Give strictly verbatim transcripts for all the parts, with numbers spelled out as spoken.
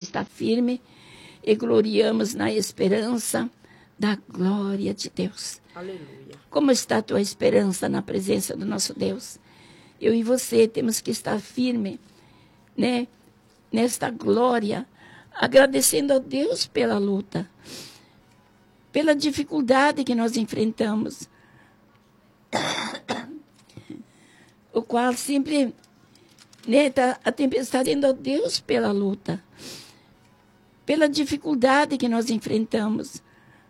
está firme e gloriamos na esperança da glória de Deus. Aleluia. Como está a tua esperança na presença do nosso Deus? Eu e você temos que estar firme, né, nesta glória, agradecendo a Deus pela luta, pela dificuldade que nós enfrentamos, o qual sempre, né, tá, a tempestade dando a Deus pela luta, pela dificuldade que nós enfrentamos,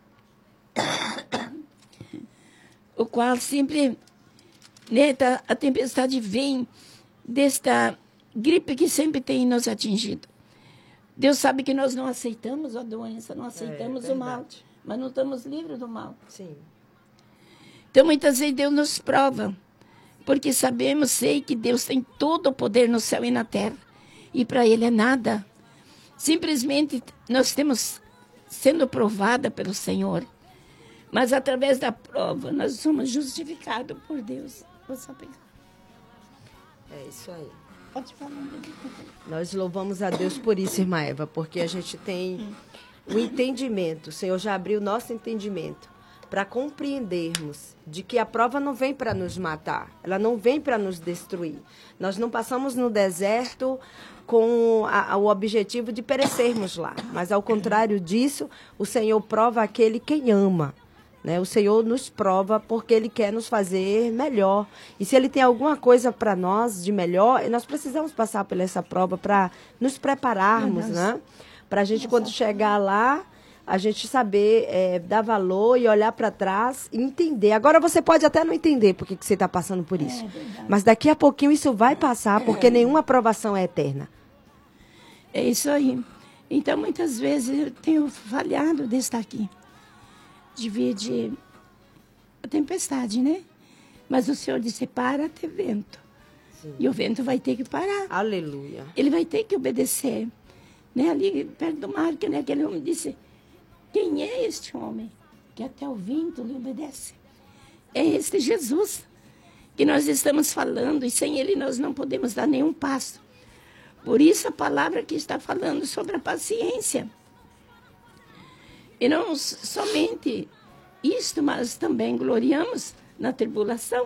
o qual sempre, né, tá, a tempestade vem desta gripe que sempre tem nos atingido. Deus sabe que nós não aceitamos a doença, não aceitamos é, o mal, mas não estamos livres do mal. Sim. Então, muitas vezes, Deus nos prova, porque sabemos, sei que Deus tem todo o poder no céu e na terra, e para Ele é nada. Simplesmente, nós temos sendo provada pelo Senhor, mas através da prova, nós somos justificados por Deus. Vou só pegar. É isso aí. Pode falar. Nós louvamos a Deus por isso, irmã Eva, porque a gente tem o entendimento. O Senhor já abriu o nosso entendimento para compreendermos de que a prova não vem para nos matar, ela não vem para nos destruir. Nós não passamos no deserto com a, o objetivo de perecermos lá, mas ao contrário disso, o Senhor prova aquele quem ama. Né? O Senhor nos prova porque Ele quer nos fazer melhor. E se Ele tem alguma coisa para nós de melhor, nós precisamos passar por essa prova para nos prepararmos, né? Para a gente, quando chegar lá, a gente saber é, dar valor e olhar para trás e entender. Agora você pode até não entender por que que você está passando por isso. É, mas daqui a pouquinho isso vai passar, porque é. nenhuma aprovação é eterna. É isso aí. Então, muitas vezes eu tenho falhado de estar aqui. Divide a tempestade, né? Mas o Senhor disse, para ter vento. Sim. E o vento vai ter que parar. Aleluia. Ele vai ter que obedecer. Né? Ali perto do mar, que, né, aquele homem disse, quem é este homem que até o vento lhe obedece? É este Jesus que nós estamos falando, e sem ele nós não podemos dar nenhum passo. Por isso a palavra que está falando sobre a paciência. E não somente isto, mas também gloriamos na tribulação.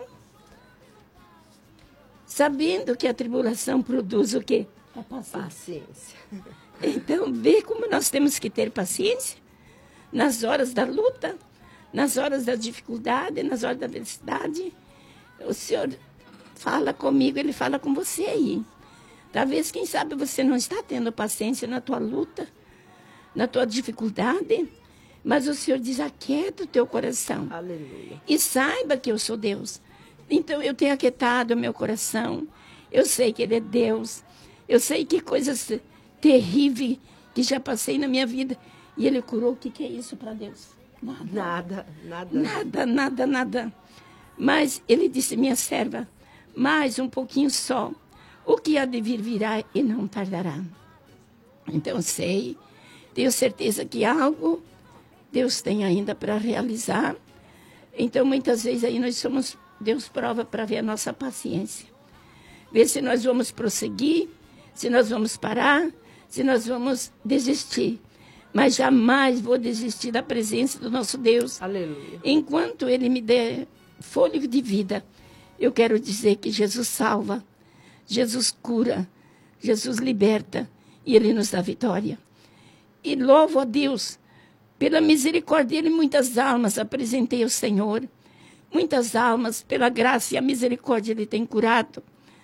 Sabendo que a tribulação produz o quê? A paciência. Paciência. Então, vê como nós temos que ter paciência nas horas da luta, nas horas da dificuldade, nas horas da adversidade. O Senhor fala comigo, Ele fala com você aí. Talvez, quem sabe, você não está tendo paciência na tua luta, na tua dificuldade, mas o Senhor diz, aquieta o teu coração. Aleluia. E saiba que eu sou Deus. Então, eu tenho aquietado o meu coração. Eu sei que Ele é Deus. Eu sei que coisas terríveis que já passei na minha vida. E Ele curou. O que, que é isso para Deus? Nada. Nada, nada. Nada, nada, nada. Mas Ele disse, minha serva, mais um pouquinho só. O que há de vir virá e não tardará. Então, sei, tenho certeza que algo Deus tem ainda para realizar. Então, muitas vezes aí nós somos, Deus prova para ver a nossa paciência. Ver se nós vamos prosseguir, se nós vamos parar, se nós vamos desistir. Mas jamais vou desistir da presença do nosso Deus. Aleluia. Enquanto Ele me der fôlego de vida, eu quero dizer que Jesus salva, Jesus cura, Jesus liberta e Ele nos dá vitória. E louvo a Deus pela misericórdia dele, muitas almas apresentei ao Senhor. Muitas almas, pela graça e a misericórdia, Ele tem curado.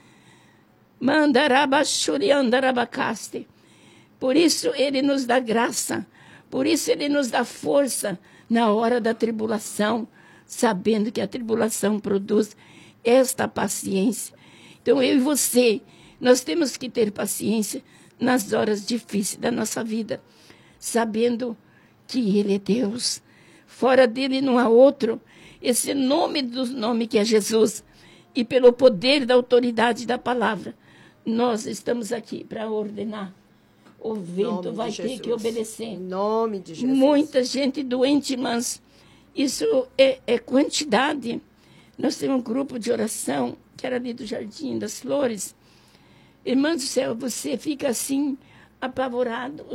Mandarabachuriandarabacaste. Por isso Ele nos dá graça. Por isso Ele nos dá força na hora da tribulação, sabendo que a tribulação produz esta paciência. Então, eu e você, nós temos que ter paciência nas horas difíceis da nossa vida, sabendo que Ele é Deus. Fora dele não há outro. Esse nome do nome que é Jesus. E pelo poder da autoridade da palavra, nós estamos aqui para ordenar. O vento vai ter que obedecer. Em nome de Jesus. Muita gente doente, mas isso é, é quantidade. Nós temos um grupo de oração, que era ali do Jardim das Flores. Irmãs do céu, você fica assim, apavorado.